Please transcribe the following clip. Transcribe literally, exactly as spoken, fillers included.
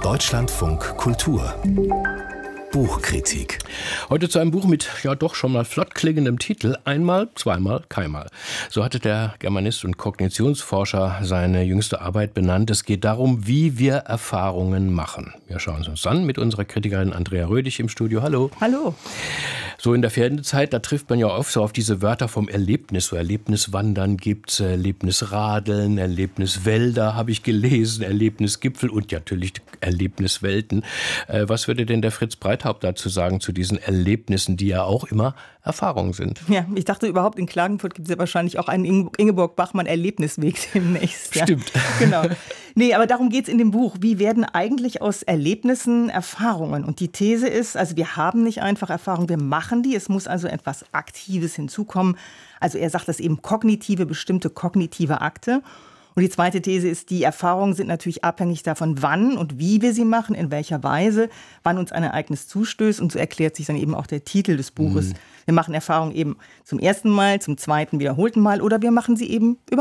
Deutschlandfunk Kultur Buchkritik. Heute zu einem Buch mit ja doch schon mal flott klingendem Titel. Einmal, zweimal, keinmal. So hatte der Germanist und Kognitionsforscher seine jüngste Arbeit benannt. Es geht darum, wie wir Erfahrungen machen. Wir schauen es uns an mit unserer Kritikerin Andrea Rödig im Studio. Hallo. Hallo. So in der Pferdezeit, da trifft man ja oft so auf diese Wörter vom Erlebnis. So Erlebniswandern gibt's, Erlebnisradeln, Erlebniswälder habe ich gelesen, Erlebnisgipfel und natürlich Erlebniswelten. Äh, was würde denn der Fritz Breithaupt dazu sagen zu diesen Erlebnissen, die ja auch immer Erfahrungen sind? Ja, ich dachte überhaupt, in Klagenfurt gibt es ja wahrscheinlich auch einen Ingeborg-Bachmann-Erlebnisweg demnächst. Ja. Stimmt. Genau. Nee, aber darum geht es in dem Buch. Wie werden eigentlich aus Erlebnissen Erfahrungen? Und die These ist, also wir haben nicht einfach Erfahrungen, wir machen die. Es muss also etwas Aktives hinzukommen. Also er sagt das eben kognitive, bestimmte kognitive Akte. Und die zweite These ist, die Erfahrungen sind natürlich abhängig davon, wann und wie wir sie machen, in welcher Weise, wann uns ein Ereignis zustößt. Und so erklärt sich dann eben auch der Titel des Buches. Mhm. Wir machen Erfahrungen eben zum ersten Mal, zum zweiten wiederholten Mal oder wir machen sie eben überhaupt